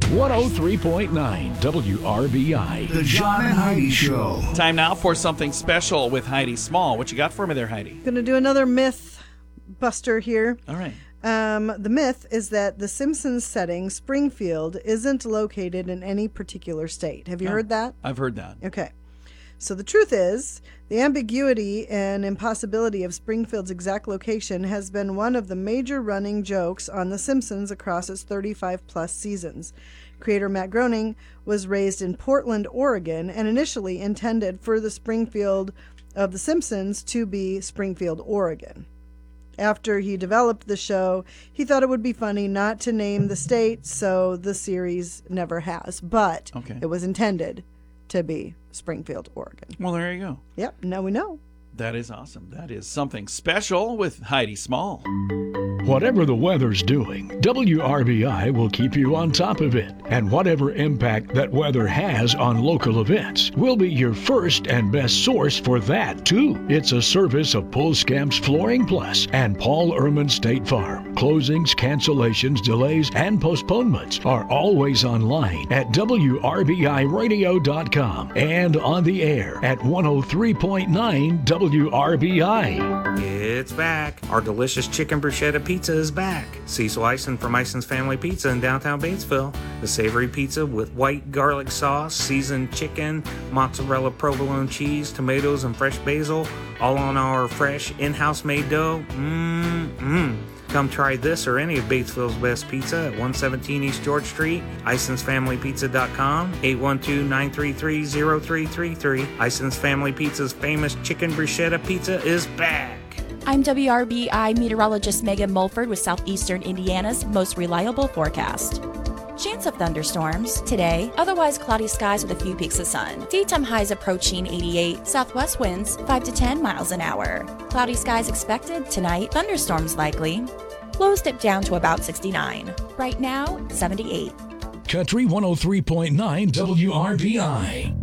103.9 WRBI. The John and Heidi Show. Time now for something special with Heidi Small. What you got for me there, Heidi? Going to do another myth buster here. All right. The myth is that the Simpsons setting, Springfield, isn't located in any particular state. Have you heard that? I've heard that. Okay. So the truth is, the ambiguity and impossibility of Springfield's exact location has been one of the major running jokes on The Simpsons across its 35-plus seasons. Creator Matt Groening was raised in Portland, Oregon, and initially intended for the Springfield of The Simpsons to be Springfield, Oregon. After he developed the show, he thought it would be funny not to name the state, so the series never has. But It was intended to be Springfield, Oregon. Well, there you go. Yep, now we know. That is awesome. That is something special with Heidi Small. Whatever the weather's doing, WRBI will keep you on top of it. And whatever impact that weather has on local events, we'll be your first and best source for that, too. It's a service of Pulskamps Flooring Plus and Paul Ehrman State Farm. Closings, cancellations, delays, and postponements are always online at WRBIRadio.com and on the air at 103.9 WRBI. It's back. Our delicious chicken bruschetta pizza is back. Cecil Eisen from Eisen's Family Pizza in downtown Batesville. The savory pizza with white garlic sauce, seasoned chicken, mozzarella provolone cheese, tomatoes, and fresh basil, all on our fresh in-house made dough. Come try this or any of Batesville's best pizza at 117 East George Street, IsonsFamilyPizza.com, 812-933-0333. Ison's Family Pizza's famous chicken bruschetta pizza is back. I'm WRBI meteorologist Megan Mulford with Southeastern Indiana's most reliable forecast. Chance of thunderstorms today, otherwise cloudy skies with a few peaks of sun. Daytime highs approaching 88, southwest winds 5 to 10 miles an hour. Cloudy skies expected tonight, thunderstorms likely. Lows dip down to about 69. Right now, 78. Country 103.9 WRBI.